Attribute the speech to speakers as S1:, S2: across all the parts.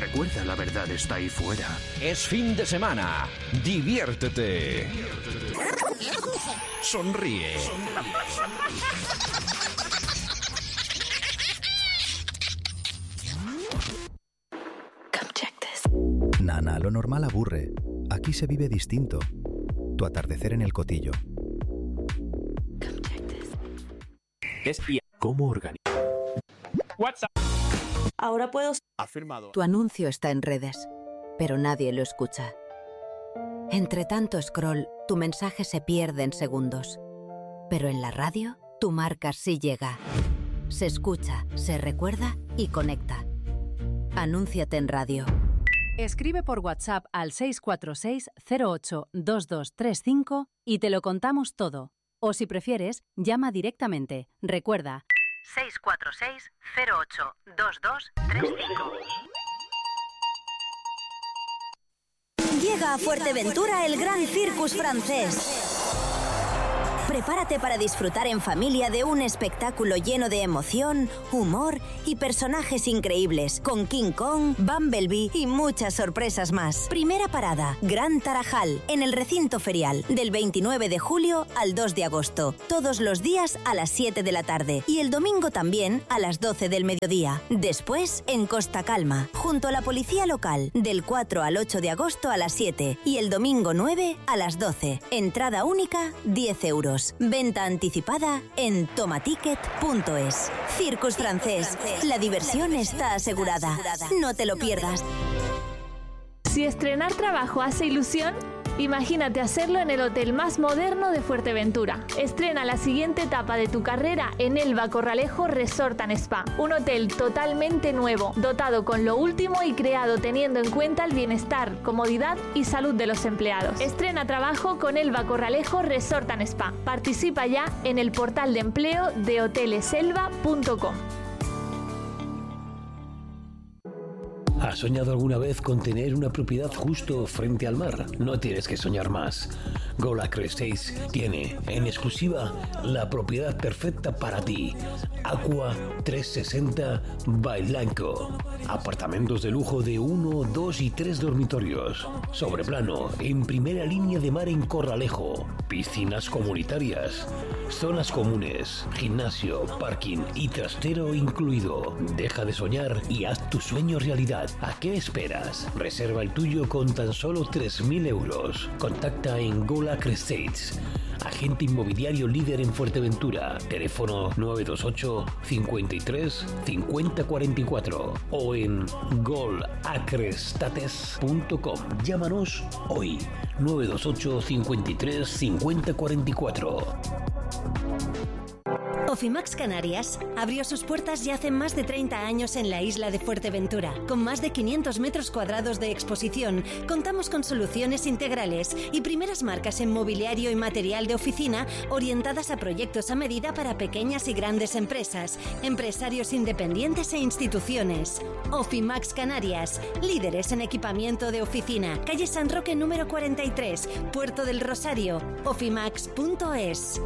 S1: Recuerda, la verdad está ahí fuera.
S2: Es fin de semana. Diviértete. Sonríe.
S3: Nana, lo normal aburre. Aquí se vive distinto. Tu atardecer en el Cotillo.
S4: ¿Cómo organizar?
S5: WhatsApp.
S6: Ahora puedo...
S4: Afirmado.
S7: Tu anuncio está en redes, pero nadie lo escucha. Entre tanto scroll, tu mensaje se pierde en segundos. Pero en la radio, tu marca sí llega. Se escucha, se recuerda y conecta. Anúnciate en radio.
S8: Escribe por WhatsApp al 646 08 2235 y te lo contamos todo. O si prefieres, llama directamente. Recuerda, 646 08 2235.
S9: Llega a Fuerteventura el Gran Circus francés. Prepárate para disfrutar en familia de un espectáculo lleno de emoción, humor y personajes increíbles, con King Kong, Bumblebee y muchas sorpresas más. Primera parada, Gran Tarajal, en el recinto ferial, del 29 de julio al 2 de agosto. Todos los días a las 7 de la tarde y el domingo también a las 12 del mediodía. Después, en Costa Calma, junto a la policía local, del 4 al 8 de agosto a las 7 y el domingo 9 a las 12. Entrada única, 10 euros. Venta anticipada en tomaticket.es. Circus francés. La diversión está asegurada. No te lo pierdas.
S10: Si estrenar trabajo hace ilusión, imagínate hacerlo en el hotel más moderno de Fuerteventura. Estrena la siguiente etapa de tu carrera en Elba Corralejo Resort and Spa. Un hotel totalmente nuevo, dotado con lo último y creado teniendo en cuenta el bienestar, comodidad y salud de los empleados. Estrena trabajo con Elba Corralejo Resort and Spa. Participa ya en el portal de empleo de hoteleselva.com.
S4: ¿Has soñado alguna vez con tener una propiedad justo frente al mar? No tienes que soñar más. Golacre Estates tiene, en exclusiva, la propiedad perfecta para ti. Aqua 360 Bailanco. Apartamentos de lujo de 1, 2 y 3 dormitorios. Sobreplano, en primera línea de mar en Corralejo. Piscinas comunitarias. Zonas comunes, gimnasio, parking y trastero incluido. Deja de soñar y haz tu sueño realidad. ¿A qué esperas? Reserva el tuyo con tan solo 3.000 euros. Contacta en Golacre Estates, agente inmobiliario líder en Fuerteventura. Teléfono 928 53 50 44 o en golacrestates.com. Llámanos hoy 928 53 50 44.
S9: Ofimax Canarias abrió sus puertas ya hace más de 30 años en la isla de Fuerteventura. Con más de 500 metros cuadrados de exposición, contamos con soluciones integrales y primeras marcas en mobiliario y material de oficina orientadas a proyectos a medida para pequeñas y grandes empresas, empresarios independientes e instituciones. Ofimax Canarias, líderes en equipamiento de oficina. Calle San Roque número 43, Puerto del Rosario. Ofimax.es.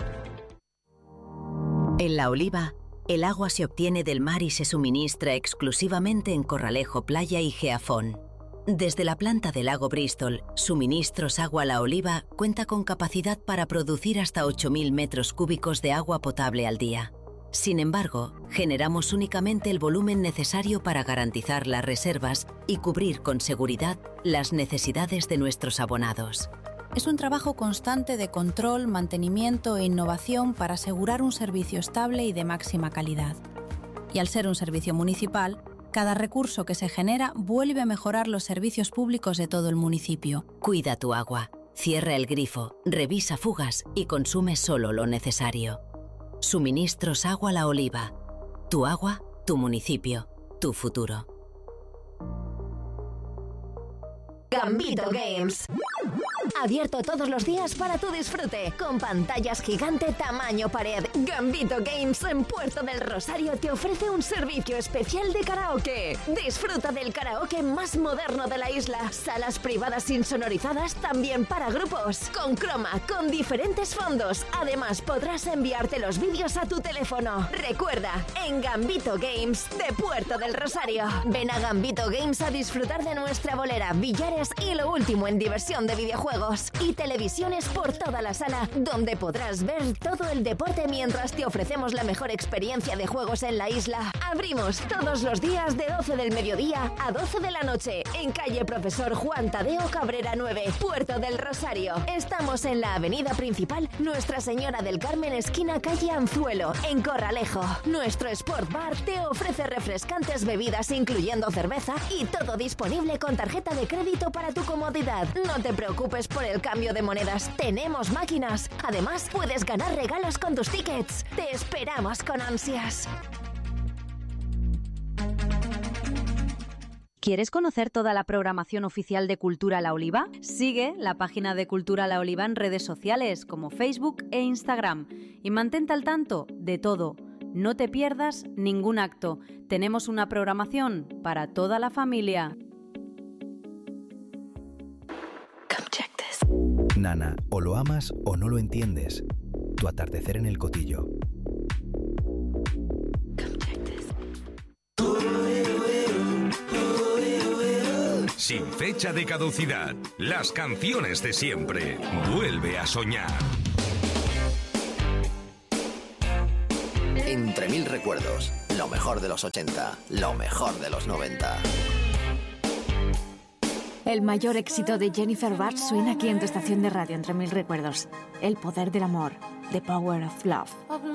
S7: En La Oliva, el agua se obtiene del mar y se suministra exclusivamente en Corralejo Playa y Geafón. Desde la planta del lago Bristol, Suministros Agua La Oliva cuenta con capacidad para producir hasta 8.000 metros cúbicos de agua potable al día. Sin embargo, generamos únicamente el volumen necesario para garantizar las reservas y cubrir con seguridad las necesidades de nuestros abonados.
S11: Es un trabajo constante de control, mantenimiento e innovación para asegurar un servicio estable y de máxima calidad. Y al ser un servicio municipal, cada recurso que se genera vuelve a mejorar los servicios públicos de todo el municipio.
S7: Cuida tu agua, cierra el grifo, revisa fugas y consume solo lo necesario. Suministros Agua La Oliva. Tu agua, tu municipio, tu futuro.
S9: Gambito Games.
S12: Abierto todos los días para tu disfrute, con pantallas gigante tamaño pared. Gambito Games en Puerto del Rosario te ofrece un servicio especial de karaoke. Disfruta del karaoke más moderno de la isla. Salas privadas insonorizadas también para grupos. Con croma, con diferentes fondos. Además podrás enviarte los vídeos a tu teléfono. Recuerda, en Gambito Games de Puerto del Rosario. Ven a Gambito Games a disfrutar de nuestra bolera, billares y lo último en diversión de videojuegos. Y televisiones por toda la sala, donde podrás ver todo el deporte mientras te ofrecemos la mejor experiencia de juegos en la isla. Abrimos todos los días de 12 del mediodía a 12 de la noche en calle Profesor Juan Tadeo Cabrera 9, Puerto del Rosario. Estamos en la avenida principal Nuestra Señora del Carmen, esquina calle Anzuelo, en Corralejo. Nuestro Sport Bar te ofrece refrescantes bebidas incluyendo cerveza y todo disponible con tarjeta de crédito para tu comodidad. No te preocupes por el cambio de monedas, tenemos máquinas. Además, puedes ganar regalos con tus tickets. Te esperamos con ansias.
S8: ¿Quieres conocer toda la programación oficial de Cultura La Oliva? Sigue la página de Cultura La Oliva en redes sociales como Facebook e Instagram y mantente al tanto de todo. No te pierdas ningún acto. Tenemos una programación para toda la familia.
S3: Nana, o lo amas o no lo entiendes. Tu atardecer en el Cotillo.
S2: Sin fecha de caducidad, las canciones de siempre. Vuelve a soñar.
S13: Entre mil recuerdos, lo mejor de los 80, lo mejor de los 90.
S14: El mayor éxito de Jennifer Bath suena aquí en tu estación de radio, Entre mil recuerdos. El poder del amor, The Power of Love.